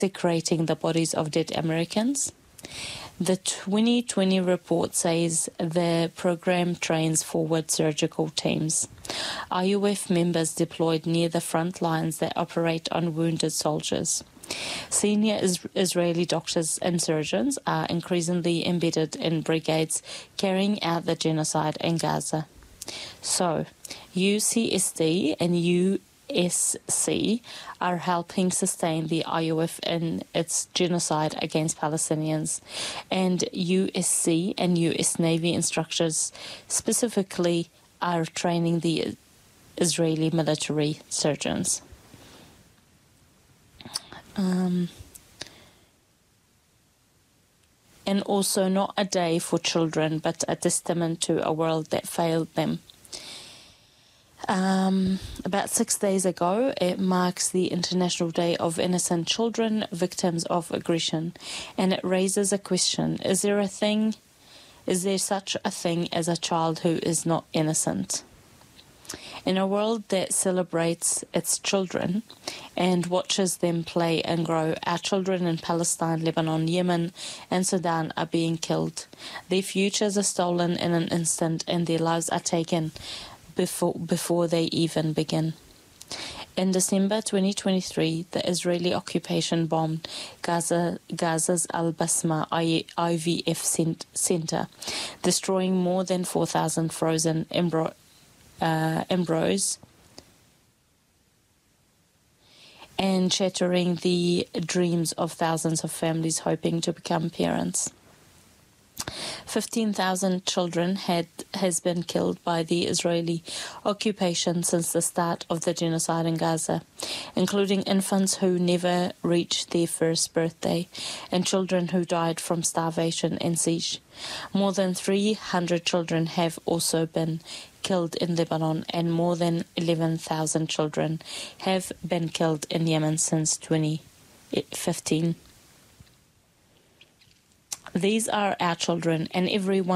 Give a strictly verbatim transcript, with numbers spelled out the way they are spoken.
desecrating the bodies of dead Americans. The twenty twenty report says the program trains forward surgical teams. I U F members deployed near the front lines that operate on wounded soldiers. Senior is- Israeli doctors and surgeons are increasingly embedded in brigades carrying out the genocide in Gaza. So, U C S D and U S C are helping sustain the I U F in its genocide against Palestinians, and U S C and U S Navy instructors specifically are training the Israeli military surgeons. Um, and also not a day for children, but a testament to a world that failed them. Um, about six days ago, it marks the International Day of Innocent Children, Victims of Aggression, and it raises a question: is there a thing, is there such a thing as a child who is not innocent? In a world that celebrates its children and watches them play and grow, our children in Palestine, Lebanon, Yemen, and Sudan are being killed. Their futures are stolen in an instant, and their lives are taken before before they even begin. In December twenty twenty-three, the Israeli occupation bombed Gaza, Gaza's Al-Basma I V F center, destroying more than four thousand frozen embryos Uh, embryos and shattering the dreams of thousands of families hoping to become parents. fifteen thousand children had has been killed by the Israeli occupation since the start of the genocide in Gaza, including infants who never reached their first birthday and children who died from starvation and siege. More than three hundred children have also been killed in Lebanon, and more than eleven thousand children have been killed in Yemen since twenty fifteen. These are our children, and everyone